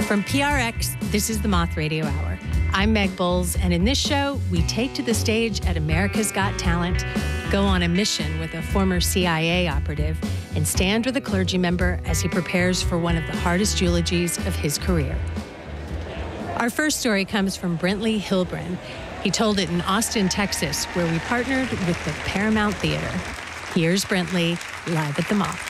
From PRX, this is the Moth Radio Hour. I'm Meg Bowles, and in this show, we take to the stage at America's Got Talent, go on a mission with a former CIA operative, and stand with a clergy member as he prepares for one of the hardest eulogies of his career. Our first story comes from Brentley Hilbrun. He told it in Austin, Texas, where we partnered with the Paramount Theater. Here's Brentley, live at the Moth.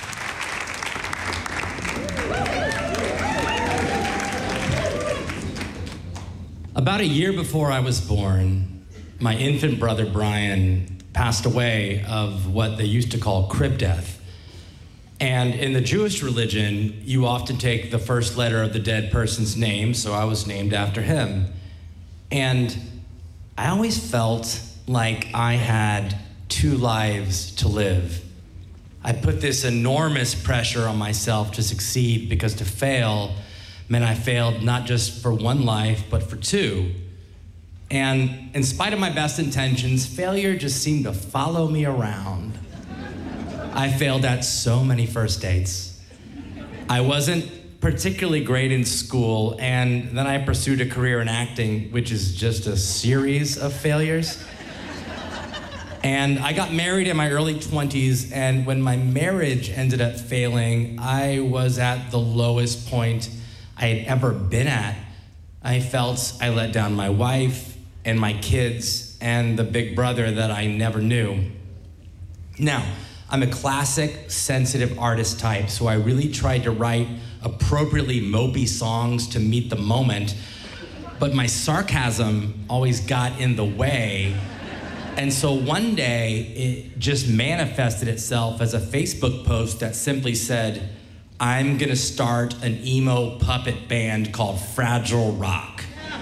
About a year before I was born, my infant brother Brian passed away of what they used to call crib death. And in the Jewish religion, you often take the first letter of the dead person's name, so I was named after him. And I always felt like I had 2 lives to live. I put this enormous pressure on myself to succeed, because to fail meant I failed not just for 1 life, but for 2. And in spite of my best intentions, failure just seemed to follow me around. I failed at so many first dates. I wasn't particularly great in school, and then I pursued a career in acting, which is just a series of failures. And I got married in my early 20s, and when my marriage ended up failing, I was at the lowest point I had ever been at. I felt I let down my wife and my kids and the big brother that I never knew. Now, I'm a classic, sensitive artist type, so I really tried to write appropriately mopey songs to meet the moment, but my sarcasm always got in the way. And so one day, it just manifested itself as a Facebook post that simply said, "I'm gonna start an emo puppet band called Fragile Rock."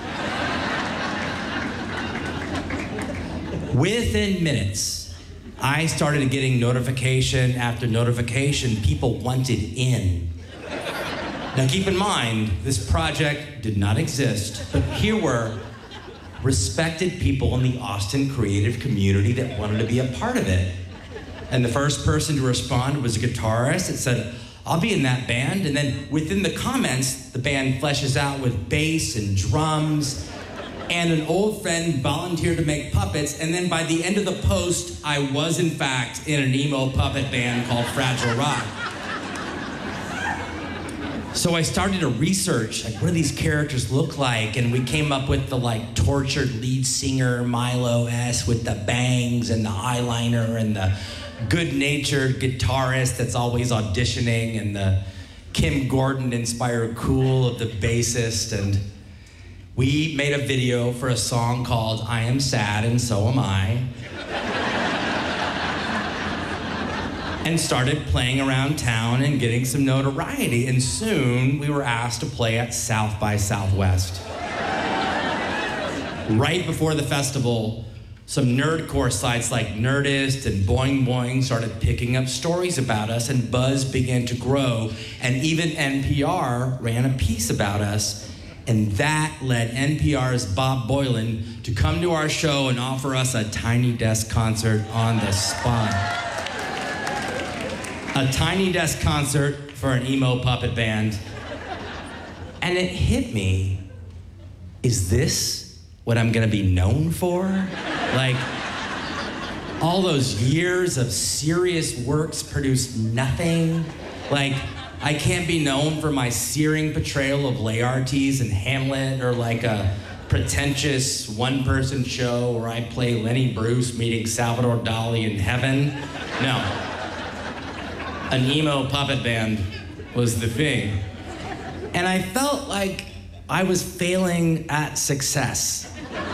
Within minutes, I started getting notification after notification. People wanted in. Now keep in mind, this project did not exist, but here were respected people in the Austin creative community that wanted to be a part of it. And the first person to respond was a guitarist that said, "I'll be in that band." And then within the comments, the band fleshes out with bass and drums, and an old friend volunteered to make puppets. And then by the end of the post, I was in fact in an emo puppet band called Fragile Rock. So I started to research, like, what do these characters look like? And we came up with the tortured lead singer, Milo S, with the bangs and the eyeliner, and the good-natured guitarist that's always auditioning, and the Kim Gordon-inspired cool of the bassist. And we made a video for a song called "I Am Sad and So Am I," and started playing around town and getting some notoriety. And soon we were asked to play at South by Southwest. Right before the festival, some nerdcore sites like Nerdist and Boing Boing started picking up stories about us, and buzz began to grow, and even NPR ran a piece about us. And that led NPR's Bob Boilen to come to our show and offer us a Tiny Desk concert on the spot. A Tiny Desk concert for an emo puppet band. And it hit me, is this what I'm gonna be known for? Like, all those years of serious works produced nothing. Like, I can't be known for my searing portrayal of Laertes in Hamlet, or like a pretentious one-person show where I play Lenny Bruce meeting Salvador Dali in heaven. No. An emo puppet band was the thing. And I felt like I was failing at success.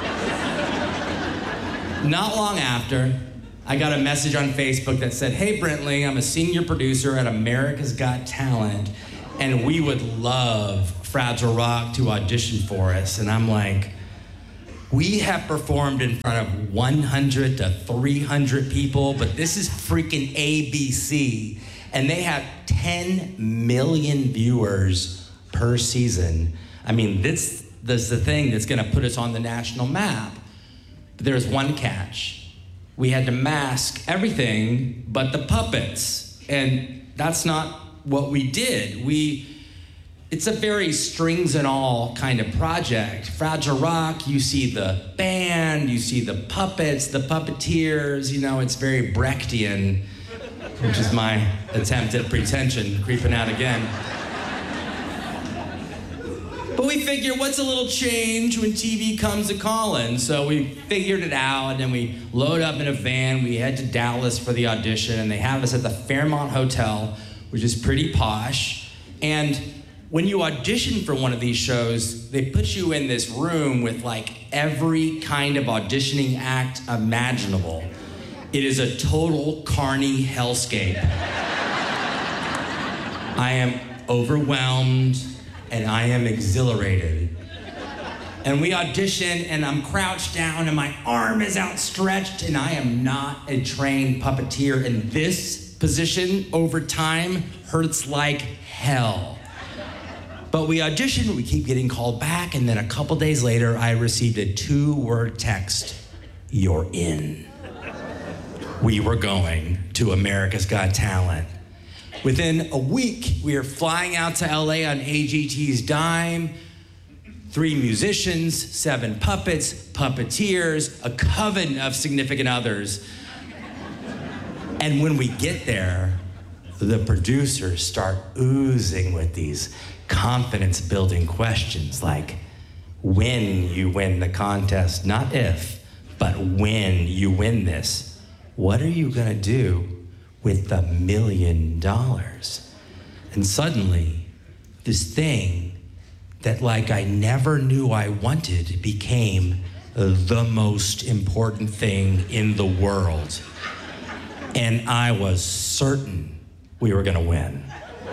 Not long after, I got a message on Facebook that said, "Hey Brentley, I'm a senior producer at America's Got Talent, and we would love Fragile Rock to audition for us." And I'm like, we have performed in front of 100 to 300 people, but this is freaking ABC, and they have 10 million viewers per season. I mean, this is the thing that's gonna put us on the national map. But there's one catch. We had to mask everything but the puppets. And that's not what we did. We it's a very strings and all kind of project. Fragile Rock, you see the band, you see the puppets, the puppeteers, it's very Brechtian, which is my attempt at pretension, creeping out again. But we figure, what's a little change when TV comes a-calling? So we figured it out, and we load up in a van, we head to Dallas for the audition, and they have us at the Fairmont Hotel, which is pretty posh. And when you audition for one of these shows, they put you in this room with every kind of auditioning act imaginable. It is a total carny hellscape. I am overwhelmed and I am exhilarated. And we audition and I'm crouched down and my arm is outstretched and I am not a trained puppeteer, and this position over time hurts like hell. But we auditioned, we keep getting called back, and then a couple days later, I received a 2-word text: "You're in." We were going to America's Got Talent. Within a week, we were flying out to LA on AGT's dime. 3 musicians, 7 puppets, puppeteers, a coven of significant others. And when we get there, the producers start oozing with these confidence-building questions like, when you win the contest, not if, but when you win this, what are you gonna do with the $1 million? And suddenly, this thing that I never knew I wanted became the most important thing in the world. And I was certain we were gonna win.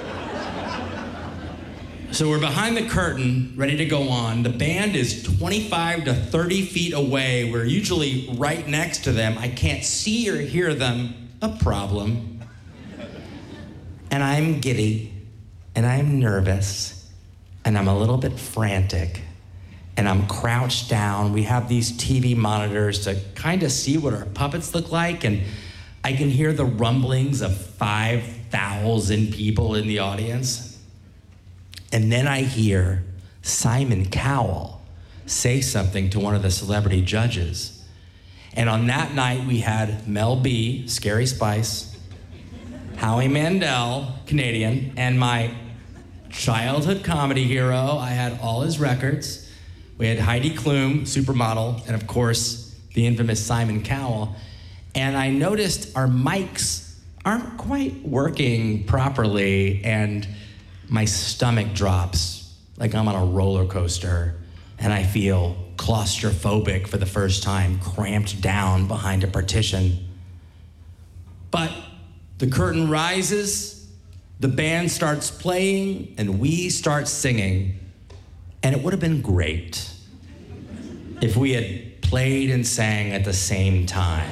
So we're behind the curtain, ready to go on. The band is 25 to 30 feet away. We're usually right next to them. I can't see or hear them. A problem. And I'm giddy, and I'm nervous, and I'm a little bit frantic, and I'm crouched down. We have these TV monitors to kind of see what our puppets look like, and I can hear the rumblings of 5,000 people in the audience. And then I hear Simon Cowell say something to one of the celebrity judges. And on that night, we had Mel B, Scary Spice, Howie Mandel, Canadian, and my childhood comedy hero. I had all his records. We had Heidi Klum, supermodel, and of course, the infamous Simon Cowell. And I noticed our mics aren't quite working properly, and my stomach drops like I'm on a roller coaster, and I feel claustrophobic for the first time, cramped down behind a partition. But the curtain rises, the band starts playing, and we start singing. And it would have been great if we had played and sang at the same time.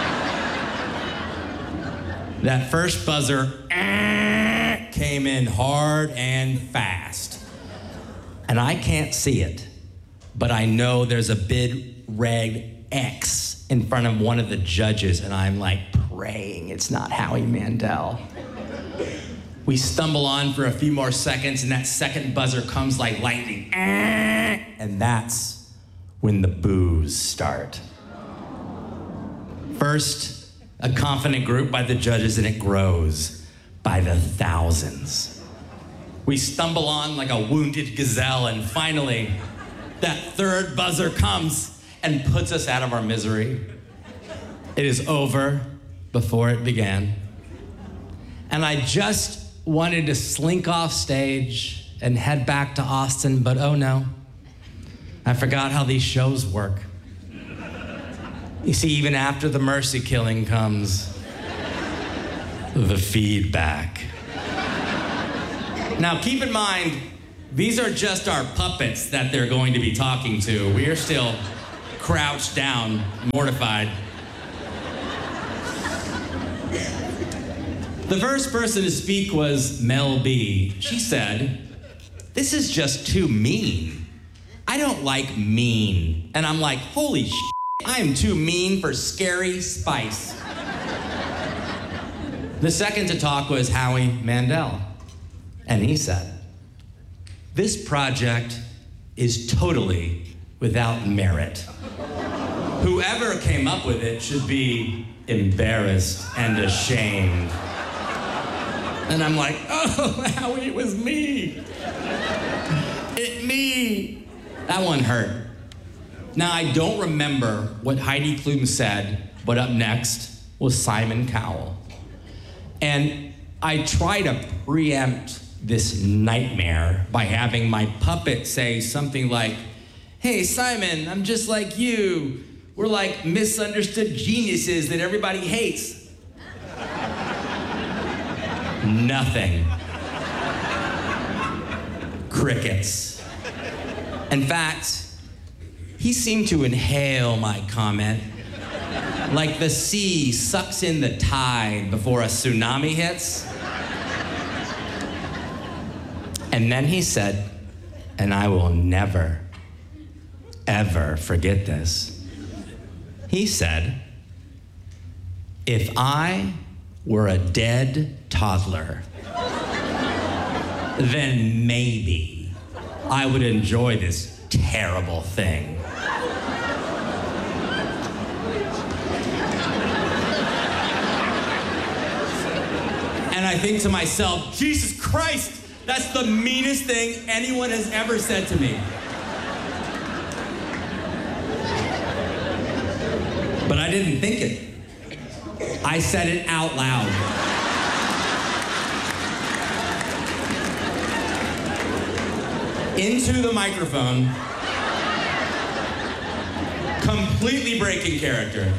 That first buzzer came in hard and fast. And I can't see it, but I know there's a big red X in front of one of the judges, and I'm praying it's not Howie Mandel. We stumble on for a few more seconds, and that second buzzer comes like lightning. And that's when the boos start. First, a confident group by the judges, and it grows by the thousands. We stumble on like a wounded gazelle, and finally, that third buzzer comes and puts us out of our misery. It is over before it began. And I just wanted to slink off stage and head back to Austin, but oh no, I forgot how these shows work. You see, even after the mercy killing comes the feedback. Now, keep in mind, these are just our puppets that they're going to be talking to. We are still crouched down, mortified. The first person to speak was Mel B. She said, "This is just too mean. I don't like mean." And I'm like, holy shit, I am too mean for Scary Spice. The second to talk was Howie Mandel. And he said, this project is totally without merit. Whoever came up with it should be embarrassed and ashamed. And I'm like, oh, Howie, it was me. Me. That one hurt. Now, I don't remember what Heidi Klum said, but up next was Simon Cowell. And I try to preempt this nightmare by having my puppet say something like, hey, Simon, I'm just like you. We're like misunderstood geniuses that everybody hates. Nothing. Crickets. In fact, he seemed to inhale my comment like the sea sucks in the tide before a tsunami hits. And then he said, and I will never, ever forget this. He said, if I were a dead toddler, then maybe I would enjoy this terrible thing. And I think to myself, Jesus Christ, that's the meanest thing anyone has ever said to me. But I didn't think it. I said it out loud. Into the microphone, completely breaking character.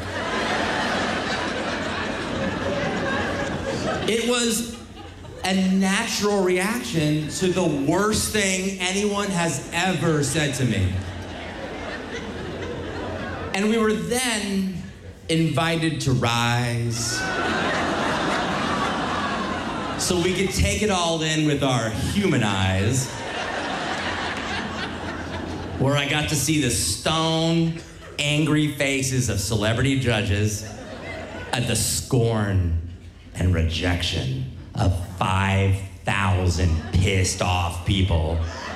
It was a natural reaction to the worst thing anyone has ever said to me. And we were then invited to rise so we could take it all in with our human eyes, where I got to see the stone, angry faces of celebrity judges at the scorn and rejection of 5,000 pissed off people.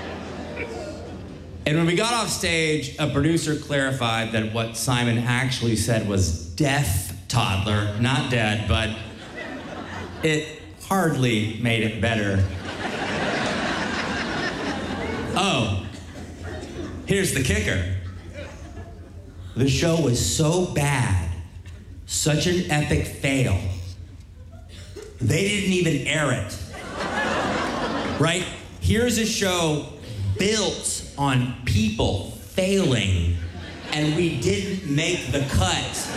And when we got off stage, a producer clarified that what Simon actually said was deaf toddler, not dead, but it hardly made it better. Oh, here's the kicker. The show was so bad, such an epic fail, they didn't even air it. Right? Here's a show built on people failing, and we didn't make the cut.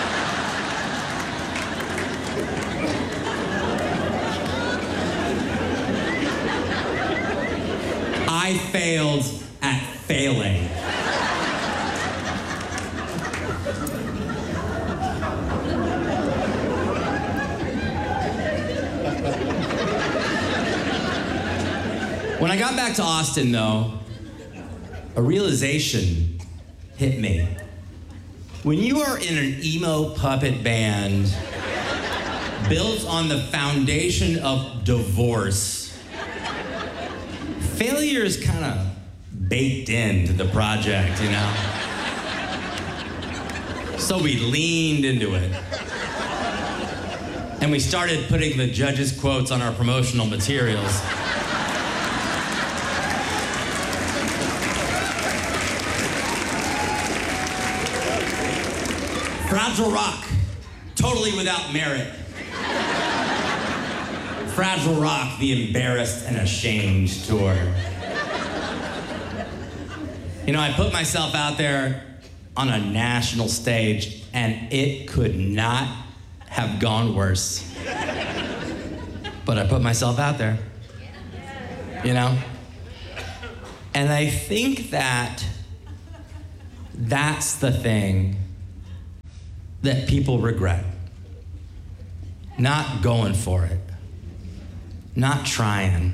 I failed at failing. When I got back to Austin, though, a realization hit me. When you are in an emo puppet band built on the foundation of divorce, failure is kind of baked into the project, you know? So we leaned into it. And we started putting the judges' quotes on our promotional materials. Fragile Rock, totally without merit. Fragile Rock, the embarrassed and ashamed tour. You know, I put myself out there on a national stage, and it could not have gone worse. But I put myself out there, you know? And I think that that's the thing that people regret. Not going for it. Not trying.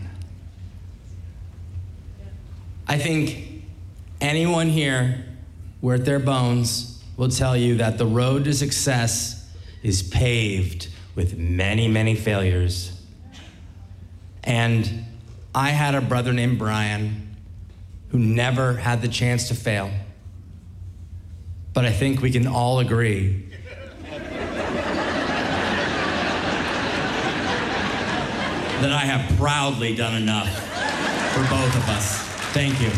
I think anyone here worth their bones will tell you that the road to success is paved with many, many failures. And I had a brother named Brian who never had the chance to fail. But I think we can all agree that I have proudly done enough for both of us. Thank you.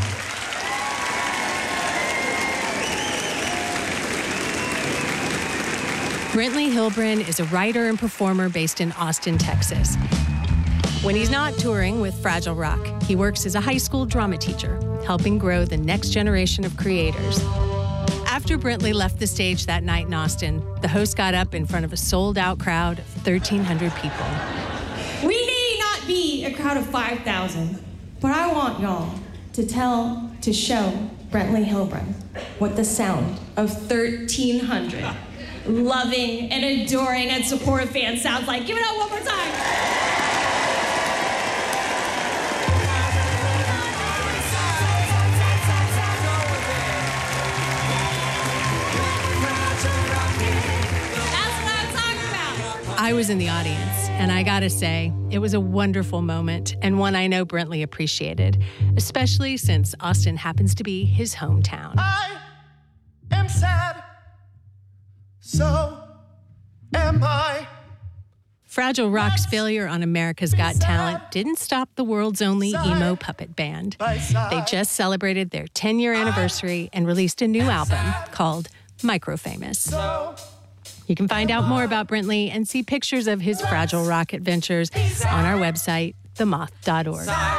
Brentley Hilbrun is a writer and performer based in Austin, Texas. When he's not touring with Fragile Rock, he works as a high school drama teacher, helping grow the next generation of creators. After Brentley left the stage that night in Austin, the host got up in front of a sold-out crowd of 1,300 people. We may not be a crowd of 5,000, but I want y'all to show Brentley Hilbrun what the sound of 1,300 loving and adoring and supportive fans sounds like. Give it up one more time. I was in the audience, and I gotta say, it was a wonderful moment and one I know Brentley appreciated, especially since Austin happens to be his hometown. I am sad, so am I. Fragile Rock's failure on America's Got Talent didn't stop the world's only emo puppet band. They just celebrated their 10-year anniversary and released a new album called Microfamous. You can find out more about Brentley and see pictures of his Fragile Rock adventures on our website, themoth.org.